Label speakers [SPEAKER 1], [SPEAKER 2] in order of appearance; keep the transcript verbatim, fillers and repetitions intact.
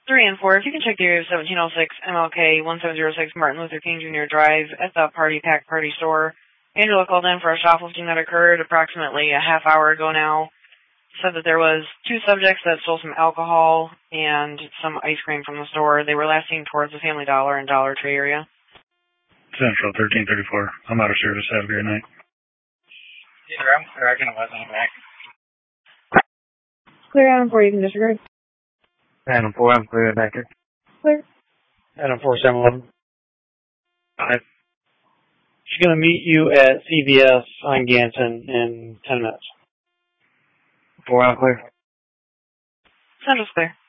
[SPEAKER 1] Three and four, if you can check the area of seventeen oh six M L K one seven zero six Martin Luther King Junior Drive at the Party Pack Party Store. Angela called in for a shoplifting that occurred approximately a half hour ago now. Said that there was two subjects that stole some alcohol and some ice cream from the store. They were last seen towards the Family Dollar and Dollar Tree area.
[SPEAKER 2] Central thirteen thirty-four. I'm out of service. Have a great night.
[SPEAKER 3] Either I'm clear. I can let them back.
[SPEAKER 1] Clear Adam four, you can disregard.
[SPEAKER 3] Adam four, I'm clear back here.
[SPEAKER 1] Clear.
[SPEAKER 3] Adam four, seven eleven.
[SPEAKER 2] Five.
[SPEAKER 3] She's going to meet you at C V S on Ganson in ten minutes. Four, I'm clear.
[SPEAKER 1] Central's clear.